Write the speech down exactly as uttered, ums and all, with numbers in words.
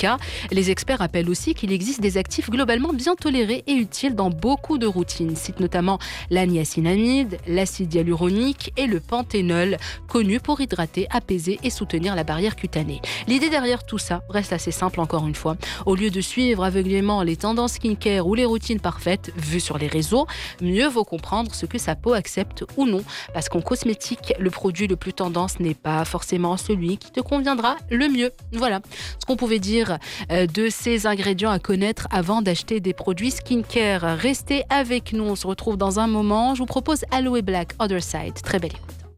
cas. Les experts rappellent aussi qu'il existe des actifs globalement bien tolérés et utiles dans beaucoup de routines. Citent notamment la niacinamide, l'acide hyaluronique et le panthénol, connus pour hydrater, apaiser et soutenir la barrière cutanée. L'idée derrière tout ça reste assez simple encore une fois. Au lieu de suivre aveuglément les tendances skincare ou les routines parfaites vues sur les réseaux, mieux vaut comprendre ce que sa peau accepte ou non. Parce qu'en cosmétique, le produit le plus tendance n'est pas forcément celui qui te conviendra le mieux. Voilà ce qu'on pouvait dire de ces ingrédients à connaître avant d'acheter des produits skincare. Restez avec nous, on se retrouve dans un moment. Je vous propose Aloe Black, Other Side. Très belle écoute.